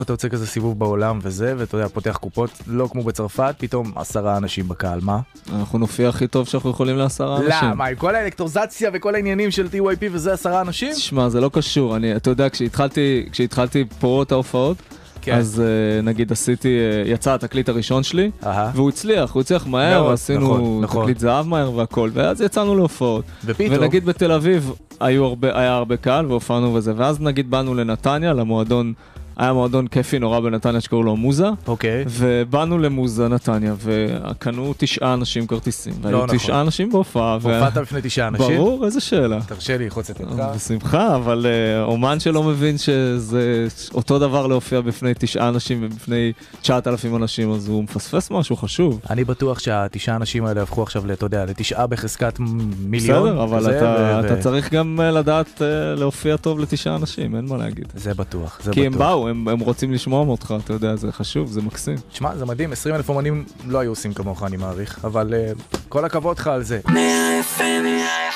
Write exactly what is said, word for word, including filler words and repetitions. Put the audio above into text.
אתה יוצא כזה סיבוב בעולם וזה, ואתה יודע, פותח קופות, לא כמו בצרפת, פתאום עשרה אנשים בקהל, מה? אנחנו נופיע הכי טוב שאנחנו יכולים לעשרה אנשים. לא, מה, עם כל האלקטורזציה וכל העניינים של טי וואי פי וזה עשרה אנשים? תשמע, זה לא קשור. אני, אתה יודע, כשהתחלתי, כשהתחלתי פה את ההופעות, כן. אז uh, נגיד עשיתי, uh, יצא התקליט הראשון שלי, Aha. והוא הצליח, הוא הצליח מהר, ועשינו נכון, תקליט נכון. זהב מהר והכל, ואז יצאנו להופעות. ופתאום. ונגיד בתל אביב היו הרבה, היה הרבה קהל והופענו וזה, ואז נגיד באנו לנתניה, למועדון, היה מועדון כיפי נורא בנתניה שקראו לו מוזה, אוקיי. ובאנו למוזה נתניה, וקנו תשעה אנשים כרטיסים, והיו לא תשעה נכון. אנשים בהופעה. הופעת ו... בפני תשעה אנשים? ברור, איזה שאלה. תרשה לי, חוץ את אותך. בשמחה, אבל uh, אומן שלא מבין שזה אותו דבר להופיע בפני תשעה אנשים ובפני תשעת אלפים אנשים, אז הוא מפספס משהו חשוב. אני בטוח שהתשעה אנשים האלה הפכו עכשיו, אתה יודע, לתשעה בחזקת מיליון. בסדר, אבל אתה, ו... אתה צריך גם להדעת uh, להופיע טוב לתשעה אנשים, אין מה להגיד. זה בטוח, זה כי בטוח. הם באו, הם, הם רוצים לשמוע אותך, אתה יודע, זה חשוב, זה מקסים. תשמע, זה מדהים, עשרים אלף אומנים לא היו עושים כמוך, אני מעריך, אבל uh, כל הכבוד לך על זה.